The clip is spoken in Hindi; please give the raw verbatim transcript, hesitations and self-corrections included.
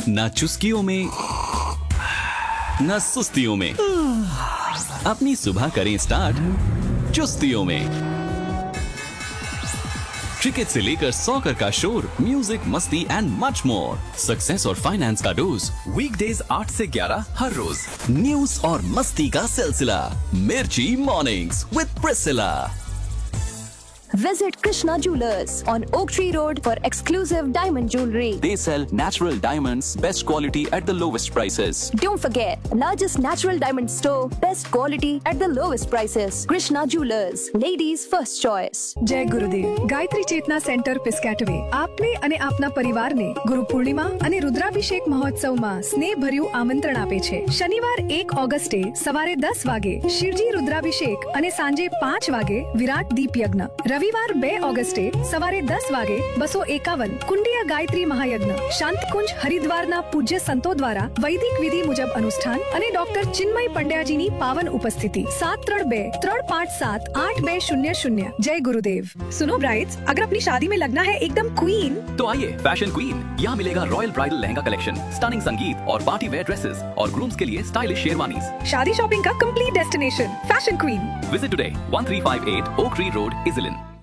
ना चुस्कियों में ना सुस्तियों में, अपनी सुबह करें स्टार्ट चुस्तियों में। क्रिकेट से लेकर सॉकर का शोर, म्यूजिक, मस्ती एंड मच मोर। सक्सेस और फाइनेंस का डोज वीकडेज आठ से ग्यारह हर रोज। न्यूज और मस्ती का सिलसिला मिर्ची mornings with Priscilla. Visit Krishna Jewelers on Oak Tree Road for exclusive diamond jewelry. They sell natural diamonds, best quality at the lowest prices. Don't forget, largest natural diamond store, best quality at the lowest prices. Krishna Jewelers, ladies first choice. જય ગુરુદેવ. ગાયત્રી ચેતના સેન્ટર પિસ્કેટવે આપને અને આપના પરિવારને ગુરુ પૂર્ણિમા અને રુદ્રાભિષેક મહોત્સવમાં સ્નેહભર્યું આમંત્રણ આપે છે. શનિવાર એક ઓગસ્ટે સવારે દસ વાગે શિવજી રુદ્રાભિષેક અને સાંજે પાંચ વાગે વિરાટ દીપ યજ્ઞ. રવિવાર બે ઓગસ્ટે સવારે દસ વાગે બસો એકાવન કુંડિયા ગાયત્રી મહાયજ્ઞ શાંતિકુંજ હરિદ્વારના પૂજ્ય સંતો દ્વારા વૈદિક વિધિ મુજબ અનુષ્ઠાન અને ડોક્ટર ચિન્મય પંડ્યાજીની પાવન ઉપસ્થિતિ. सात ત્રણ બે ત્રણ પાંચ सात आठ બે शून्य शून्य. जय गुरुदेव. सुनो ब्राइड्स, अगर अपनी शादी में लगना है एकदम क्वीन, तो आइए फैशन क्वीन। यहाँ मिलेगा royal bridal lehenga collection, stunning संगीत और पार्टी वेयर ड्रेसेस और ग्रूम्स के लिए स्टाइलिश शेरवानीज। शादी शॉपिंग का complete destination fashion queen. Visit today, one three five eight Oak Tree Road, Iselin.